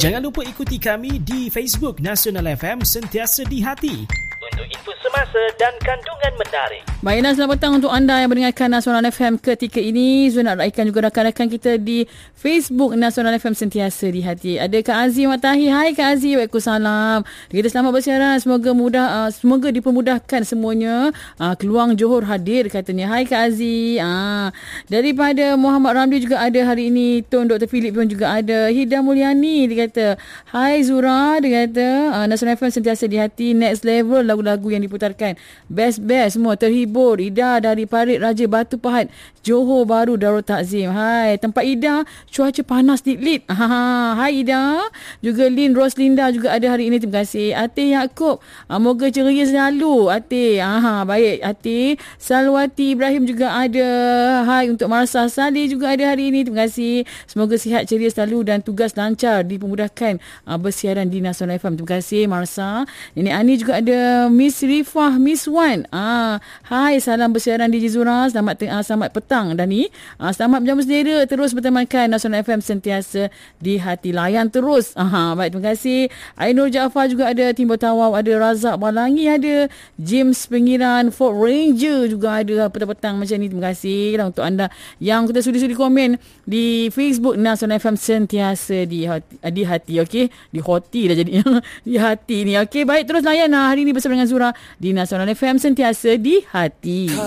Jangan lupa ikuti kami di Facebook Nasional FM Sentiasa di Hati untuk info semasa dan kandungan menarik. Baiklah, selamat petang untuk anda yang mendengarkan Nasional FM ketika ini. Zul nak raikan juga rakan-rakan kita di Facebook Nasional FM Sentiasa di Hati. Ada Kak Aziz Matahi. Hai Kak Aziz, waalaikumsalam. Kita selamat bersiaran. Semoga dipermudahkan semuanya. Keluang Johor hadir katanya. Hai Kak Aziz. Daripada Muhammad Ramli juga ada hari ini. Tun Dr. Philip pun juga ada. Hida Mulyani dia kata, hai Zura, dia kata Nasional FM Sentiasa di Hati, next level lagu-lagu yang diputarkan. Best semua, terhibur. Ida dari Parit Raja Batu Pahat, Johor Bahru Darul Takzim. Hai, tempat Ida cuaca panas diklit. Hai Ida. Juga Lin Roslinda juga ada hari ini. Terima kasih. Atih Yaakob, moga ceria selalu Atih. Baik Atih. Salwati Ibrahim juga ada. Hai, untuk Marsa Saleh juga ada hari ini. Terima kasih. Semoga sihat ceria selalu dan tugas lancar, dipermudahkan bersiaran di Nasional FM. Terima kasih Marsa. Nenek Ani juga ada. Miss Rifah, Miss Wan. Hai, salam bersiaran di Jizura. Selamat petang Dani. Selamat berjam sendiri. Terus bertemankan Nasional FM Sentiasa di Hati. Layan terus. Baik, terima kasih. Ainur Jaafar juga ada. Timur Tawau ada. Razak Balangi ada. James Pengiran, Fort Ranger juga ada petang-petang macam ni. Terima kasih lah untuk anda yang kita sudi-sudi komen di Facebook Nasional FM Sentiasa di Hati. Okey, di hoti dah jadi di hati ni. Okey, baik, terus layan hari ni bersama dengan Zura di Nasional FM Sentiasa di Hati.